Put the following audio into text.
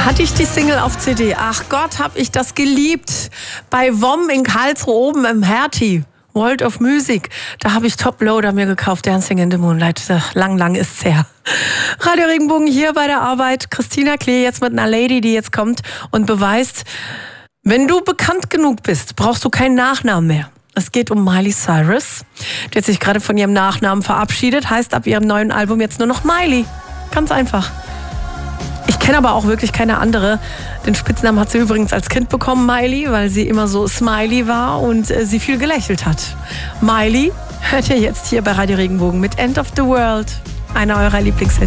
Hatte ich die Single auf CD? Ach Gott, hab ich das geliebt. Bei WOM in Karlsruhe oben im Hertie. World of Music. Da habe ich Top Loader mir gekauft, Dancing in the Moonlight. Lang ist's her. Radio Regenbogen hier bei der Arbeit. Christina Klee jetzt mit einer Lady, die jetzt kommt und beweist, wenn du bekannt genug bist, brauchst du keinen Nachnamen mehr. Es geht um Miley Cyrus. Die hat sich gerade von ihrem Nachnamen verabschiedet, heißt ab ihrem neuen Album jetzt nur noch Miley. Ganz einfach. Ich kenne aber auch wirklich keine andere. Den Spitznamen hat sie übrigens als Kind bekommen, Miley, weil sie immer so smiley war und sie viel gelächelt hat. Miley hört ihr jetzt hier bei Radio Regenbogen mit End of the World, einer eurer Lieblingshits.